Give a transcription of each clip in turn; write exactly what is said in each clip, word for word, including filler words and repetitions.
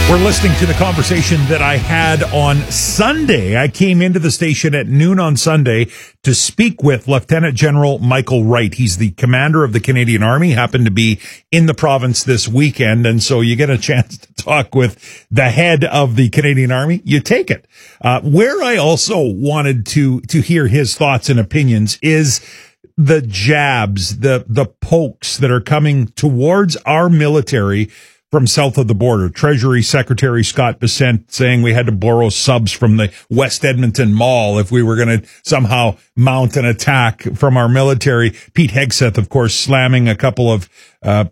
We're listening to the conversation that I had on Sunday. I came into the station at noon on Sunday to speak with Lieutenant General Michael Wright. He's the commander of the Canadian Army, happened to be in the province this weekend. And so you get a chance to talk with the head of the Canadian Army. You take it. Uh, where I also wanted to, to hear his thoughts and opinions is the jabs, the, the pokes that are coming towards our military from south of the border. Treasury Secretary Scott Bessent saying we had to borrow subs from the West Edmonton Mall if we were going to somehow mount an attack from our military. Pete Hegseth, of course, slamming a couple of uh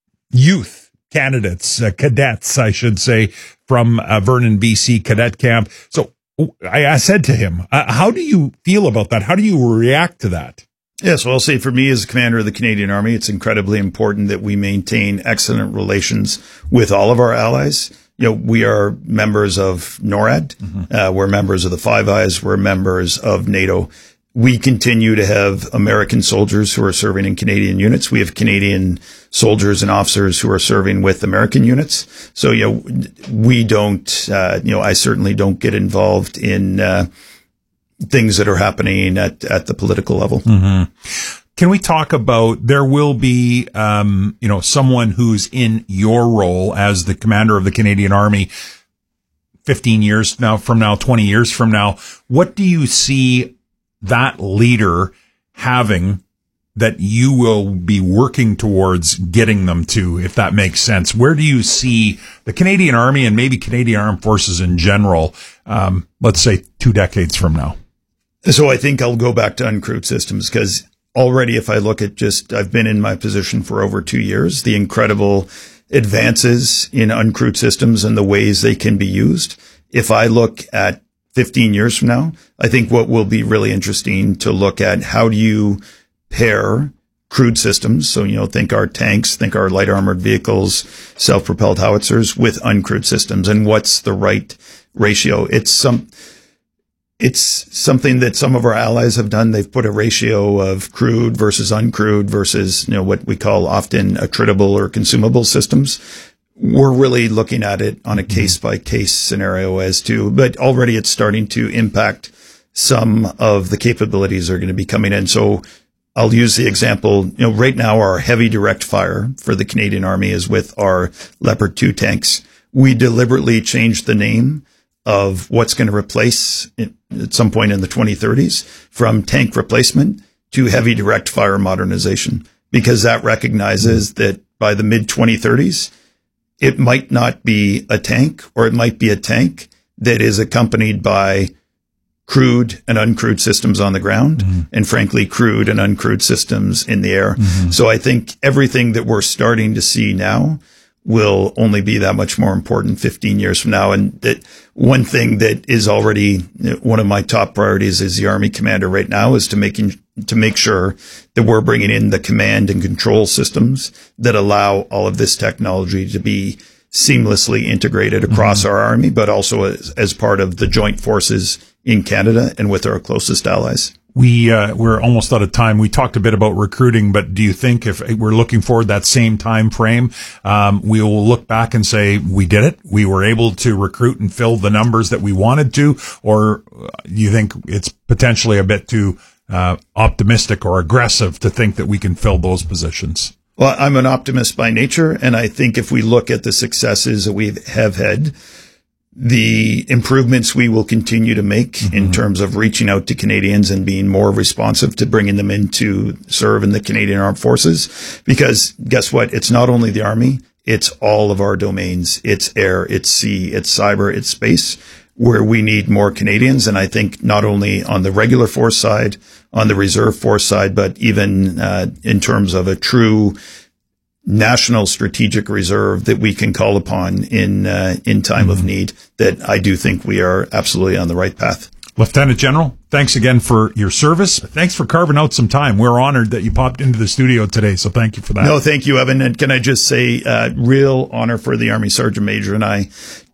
youth candidates, uh, cadets, I should say, from uh, Vernon, B C cadet camp. So I, I said to him, uh, how do you feel about that? How do you react to that? Yes, well, I'll say for me as commander of the Canadian Army, it's incredibly important that we maintain excellent relations with all of our allies. You know, we are members of NORAD. Mm-hmm. Uh, we're members of the Five Eyes. We're members of NATO. We continue to have American soldiers who are serving in Canadian units. We have Canadian soldiers and officers who are serving with American units. So, you know, we don't, uh, you know, I certainly don't get involved in, uh, things that are happening at, at the political level. Mm-hmm. Can we talk about, there will be, um, you know, someone who's in your role as the commander of the Canadian Army fifteen years now from now, twenty years from now. What do you see that leader having that you will be working towards getting them to, if that makes sense? Where do you see the Canadian Army and maybe Canadian Armed Forces in general, um, let's say two decades from now? So I think I'll go back to uncrewed systems because already if I look at just, I've been in my position for over two years, the incredible advances in uncrewed systems and the ways they can be used. If I look at fifteen years from now, I think what will be really interesting to look at, how do you pair crewed systems? So, you know, think our tanks, think our light armored vehicles, self-propelled howitzers with uncrewed systems, and what's the right ratio? It's some, It's something that some of our allies have done. They've put a ratio of crewed versus uncrewed versus, you know, what we call often attritable or consumable systems. We're really looking at it on a case by case scenario as to, but already it's starting to impact some of the capabilities that are going to be coming in. So I'll use the example, you know, right now our heavy direct fire for the Canadian Army is with our Leopard two tanks. We deliberately changed the name of what's going to replace it at some point in the twenty thirties from tank replacement to heavy direct fire modernization, because that recognizes that by the mid twenty thirties, it might not be a tank, or it might be a tank that is accompanied by crewed and uncrewed systems on the ground, mm-hmm. and frankly, crewed and uncrewed systems in the air. Mm-hmm. So I think everything that we're starting to see now will only be that much more important fifteen years from now. And that one thing that is already one of my top priorities as the Army commander right now is to making, to make sure that we're bringing in the command and control systems that allow all of this technology to be seamlessly integrated across mm-hmm. our Army, but also as, as part of the joint forces in Canada and with our closest allies. We, uh, we're almost out of time. We talked a bit about recruiting, but do you think if we're looking forward that same time frame, um, we will look back and say we did it? We were able to recruit and fill the numbers that we wanted to, or do you think it's potentially a bit too, uh, optimistic or aggressive to think that we can fill those positions? Well, I'm an optimist by nature, and I think if we look at the successes that we have had, the improvements we will continue to make mm-hmm. in terms of reaching out to Canadians and being more responsive to bringing them in to serve in the Canadian Armed Forces. Because guess what? It's not only the Army, it's all of our domains. It's air, it's sea, it's cyber, it's space, where we need more Canadians. And I think not only on the regular force side, on the reserve force side, but even uh, in terms of a true national strategic reserve that we can call upon in uh, in time mm-hmm. of need, that I do think we are absolutely on the right path. Lieutenant General, thanks again for your service. Thanks for carving out some time. We're honored that you popped into the studio today, so thank you for that. No, thank you, Evan. And can I just say, uh, real honor for the Army Sergeant Major and I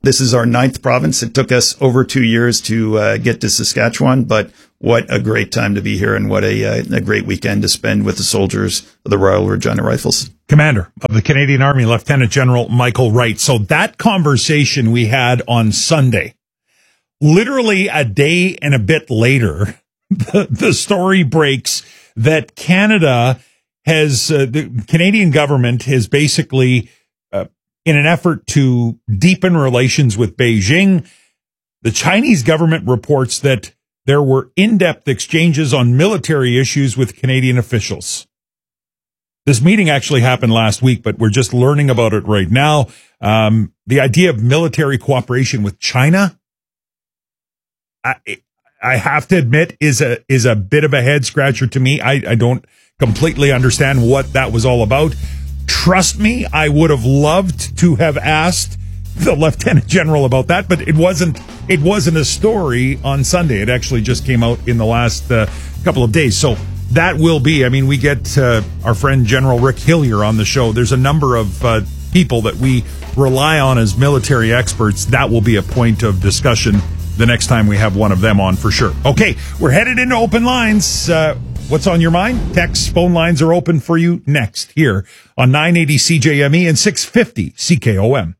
This is our ninth province. It took us over two years to uh, get to Saskatchewan, but what a great time to be here and what a, uh, a great weekend to spend with the soldiers of the Royal Regina Rifles. Commander of the Canadian Army, Lieutenant General Michael Wright. So that conversation we had on Sunday, literally a day and a bit later, the, the story breaks that Canada has, uh, the Canadian government has basically, uh, in an effort to deepen relations with Beijing, the Chinese government reports that there were in-depth exchanges on military issues with Canadian officials. This meeting actually happened last week, but we're just learning about it right now. Um, the idea of military cooperation with China, I, I have to admit, is a is a bit of a head scratcher to me. I, I don't completely understand what that was all about. Trust me, I would have loved to have asked the Lieutenant General about that, but it wasn't it wasn't a story on Sunday. It actually just came out in the last uh, couple of days. So that will be, I mean, we get uh, our friend General Rick Hillier on the show. There's a number of uh, people that we rely on as military experts. That will be a point of discussion the next time we have one of them on for sure. Okay, we're headed into open lines. Uh, what's on your mind? Text, phone lines are open for you next here on nine eighty C J M E and six fifty C K O M.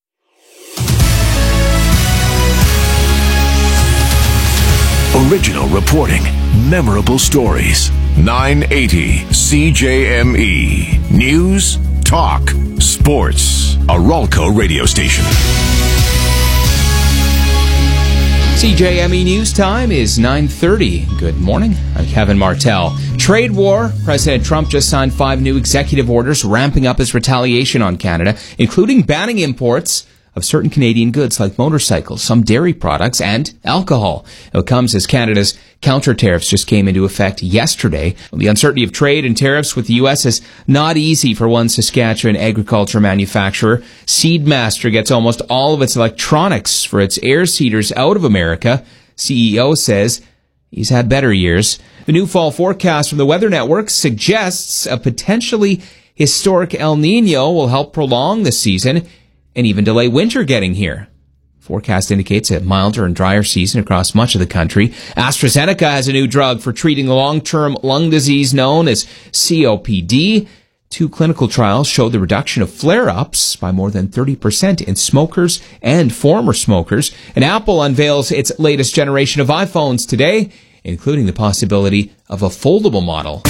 Original reporting, memorable stories. nine eighty C J M E. News, talk, sports. A Ralco radio station. C J M E News time is nine thirty. Good morning. I'm Kevin Martell. Trade war. President Trump just signed five new executive orders ramping up his retaliation on Canada, including banning imports of certain Canadian goods like motorcycles, some dairy products, and alcohol. It comes as Canada's counter tariffs just came into effect yesterday. The uncertainty of trade and tariffs with the U S is not easy for one Saskatchewan agriculture manufacturer. Seedmaster gets almost all of its electronics for its air seeders out of America. C E O says he's had better years. The new fall forecast from the Weather Network suggests a potentially historic El Nino will help prolong the season and even delay winter getting here. Forecast indicates a milder and drier season across much of the country. AstraZeneca has a new drug for treating long-term lung disease known as C O P D. Two clinical trials showed the reduction of flare-ups by more than thirty percent in smokers and former smokers. And Apple unveils its latest generation of iPhones today, including the possibility of a foldable model.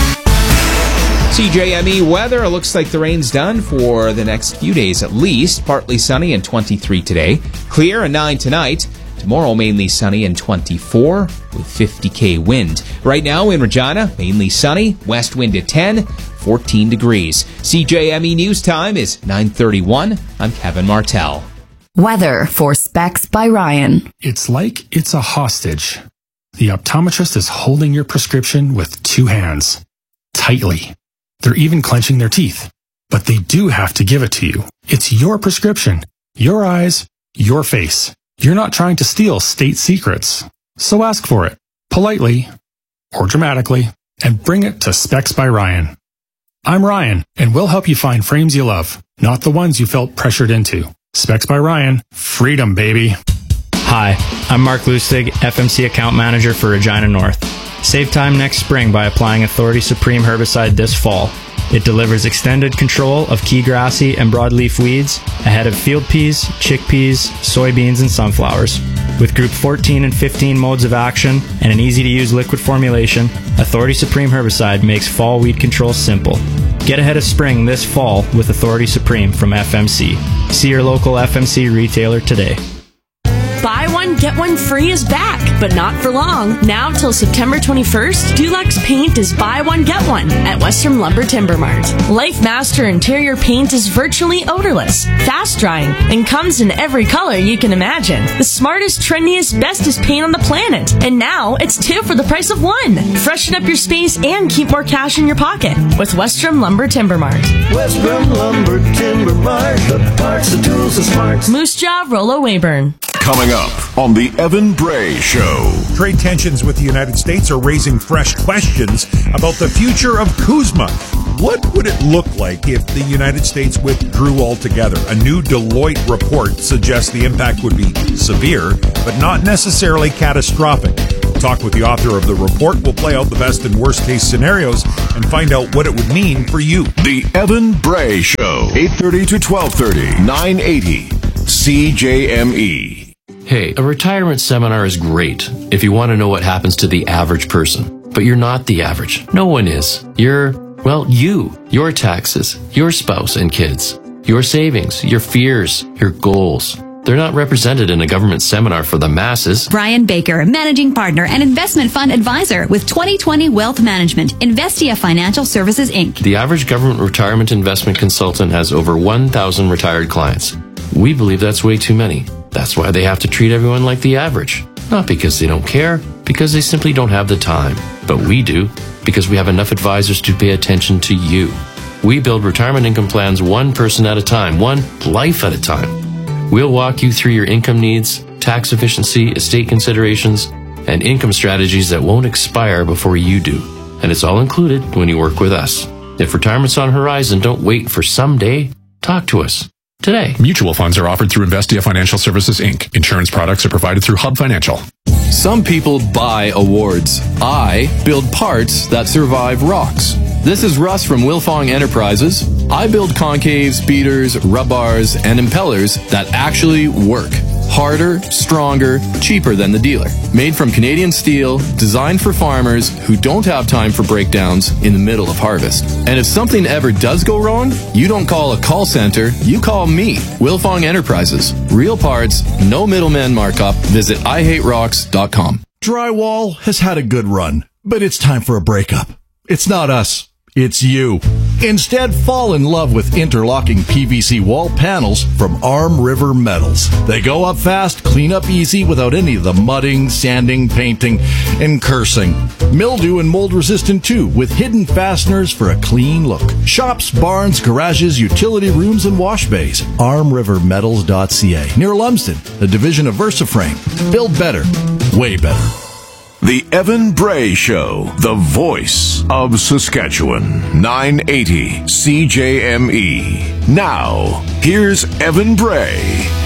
C J M E weather. It looks like the rain's done for the next few days at least. Partly sunny and twenty-three today. Clear and nine tonight. Tomorrow mainly sunny and twenty-four with fifty K wind. Right now in Regina, mainly sunny. West wind at ten, fourteen degrees. C J M E News time is nine thirty-one. I'm Kevin Martell. Weather for Specs by Ryan. It's like it's a hostage. The optometrist is holding your prescription with two hands, tightly. They're even clenching their teeth. But they do have to give it to you. It's your prescription, your eyes, your face. You're not trying to steal state secrets. So ask for it, politely or dramatically, and bring it to Specs by Ryan. I'm Ryan, and we'll help you find frames you love, not the ones you felt pressured into. Specs by Ryan, freedom, baby. Hi, I'm Mark Lustig, F M C Account Manager for Regina North. Save time next spring by applying Authority Supreme herbicide this fall. It delivers extended control of key grassy and broadleaf weeds ahead of field peas, chickpeas, soybeans, and sunflowers. With Group fourteen and fifteen modes of action and an easy-to-use liquid formulation, Authority Supreme herbicide makes fall weed control simple. Get ahead of spring this fall with Authority Supreme from F M C. See your local F M C retailer today. Buy one, get one free is back, but not for long. Now till September twenty-first, Dulux Paint is buy one, get one at Western Lumber Timber Mart. Life Master interior paint is virtually odorless, fast drying, and comes in every color you can imagine. The smartest, trendiest, bestest paint on the planet. And now it's two for the price of one. Freshen up your space and keep more cash in your pocket with Western Lumber Timber Mart. Western Lumber Timber Mart, the parts, the tools, the smarts. Moose Jaw, Rollo Weyburn. Coming up on the Evan Bray Show. Trade tensions with the United States are raising fresh questions about the future of CUSMA. What would it look like if the United States withdrew altogether? A new Deloitte report suggests the impact would be severe, but not necessarily catastrophic. We'll talk with the author of the report. We'll play out the best and worst case scenarios and find out what it would mean for you. The Evan Bray Show, eight thirty to twelve thirty, nine eighty C J M E. Hey, a retirement seminar is great if you want to know what happens to the average person. But you're not the average. No one is. You're, well, you. Your taxes, your spouse and kids, your savings, your fears, your goals. They're not represented in a government seminar for the masses. Brian Baker, Managing Partner and Investment Fund Advisor with twenty twenty Wealth Management, Investia Financial Services, Incorporated. The average government retirement investment consultant has over one thousand retired clients. We believe that's way too many. That's why they have to treat everyone like the average. Not because they don't care, because they simply don't have the time. But we do, because we have enough advisors to pay attention to you. We build retirement income plans one person at a time, one life at a time. We'll walk you through your income needs, tax efficiency, estate considerations, and income strategies that won't expire before you do. And it's all included when you work with us. If retirement's on the horizon, don't wait for someday. Talk to us today. Mutual funds are offered through Investia Financial Services, Incorporated. Insurance products are provided through Hub Financial. Some people buy awards. I build parts that survive rocks. This is Russ from Wilfong Enterprises. I build concaves, beaters, rub bars, and impellers that actually work. Harder, stronger, cheaper than the dealer. Made from Canadian steel, designed for farmers who don't have time for breakdowns in the middle of harvest. And if something ever does go wrong, you don't call a call center, you call me, Wilfong Enterprises. Real parts, no middleman markup. Visit I hate rocks dot com. Drywall has had a good run, but it's time for a breakup. It's not us. It's you. Instead, fall in love with interlocking P V C wall panels from Arm River Metals. They go up fast, clean up easy without any of the mudding, sanding, painting, and cursing. Mildew and mold resistant too, with hidden fasteners for a clean look. Shops, barns, garages, utility rooms, and wash bays. arm river metals dot c a. Near Lumsden, a division of VersaFrame. Build better. Way better. The Evan Bray Show, the voice of Saskatchewan, nine eighty C J M E. Now, here's Evan Bray.